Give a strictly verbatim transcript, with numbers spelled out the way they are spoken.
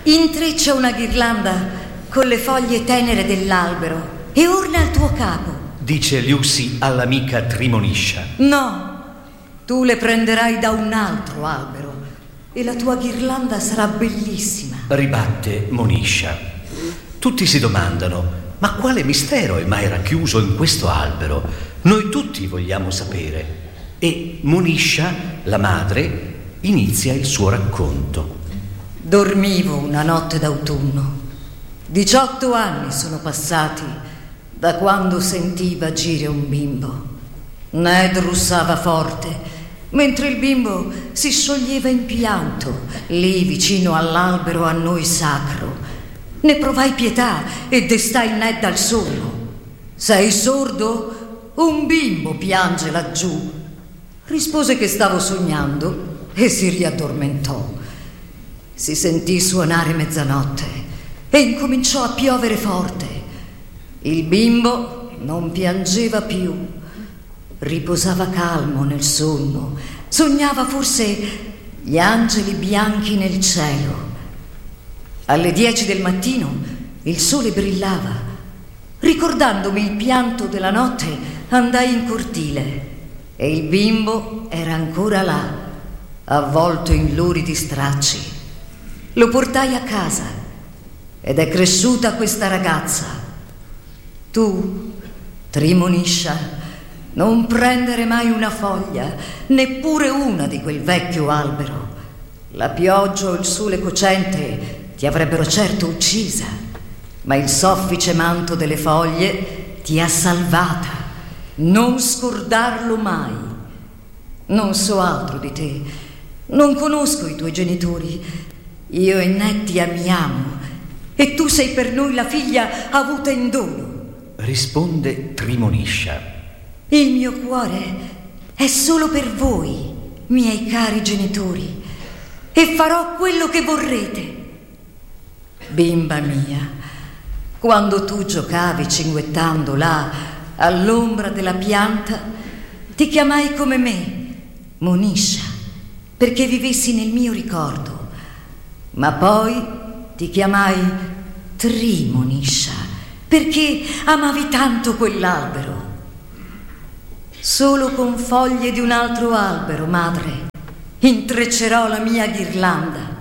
intreccia una ghirlanda con le foglie tenere dell'albero e orna il tuo capo, dice Lucy all'amica Trimoniscia. No, tu le prenderai da un altro albero e la tua ghirlanda sarà bellissima, ribatte Moniscia. Tutti si domandano: ma quale mistero è mai racchiuso in questo albero? Noi tutti vogliamo sapere. E Moniscia, la madre, inizia il suo racconto. Dormivo una notte d'autunno. Diciotto anni sono passati da quando sentii vagire un bimbo. Ned russava forte, mentre il bimbo si scioglieva in pianto, lì vicino all'albero a noi sacro. Ne provai pietà e destai Ned dal sonno. Sei sordo? Un bimbo piange laggiù. Rispose che stavo sognando e si riaddormentò. Si sentì suonare mezzanotte e incominciò a piovere forte. Il bimbo non piangeva più, riposava calmo nel sonno, sognava forse gli angeli bianchi nel cielo. Alle dieci del mattino il sole brillava. Ricordandomi il pianto della notte, andai in cortile e il bimbo era ancora là, avvolto in luridi stracci. Lo portai a casa ed è cresciuta questa ragazza. Tu, Trimoniscia, non prendere mai una foglia, neppure una di quel vecchio albero. La pioggia o il sole cocente ti avrebbero certo uccisa, ma il soffice manto delle foglie ti ha salvata. Non scordarlo mai. Non so altro di te. Non conosco i tuoi genitori. Io e Ned ti amiamo e tu sei per noi la figlia avuta in dono. Risponde Trimoniscia. Il mio cuore è solo per voi, miei cari genitori, e farò quello che vorrete. Bimba mia, quando tu giocavi cinguettando là all'ombra della pianta, ti chiamai come me, Moniscia, perché vivessi nel mio ricordo. Ma poi ti chiamai Trimoniscia, perché amavi tanto quell'albero. Solo con foglie di un altro albero, madre, intreccerò la mia ghirlanda.